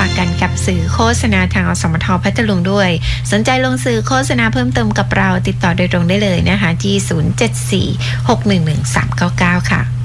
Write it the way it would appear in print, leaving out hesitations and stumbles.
ากกันกับสื่อโฆษณาทางอสมทพัทลุงด้วยสนใจลงสื่อโฆษณาเพิ่มเติมกับเราติดต่อโดยตรงได้เลยนะคะที่ 074-611-399 ค่ะ